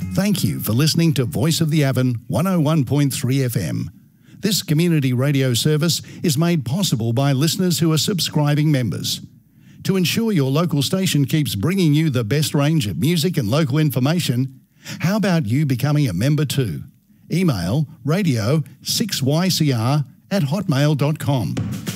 Thank you for listening to Voice of the Avon 101.3 FM. This community radio service is made possible by listeners who are subscribing members. To ensure your local station keeps bringing you the best range of music and local information, how about you becoming a member too? Email radio6ycr@hotmail.com.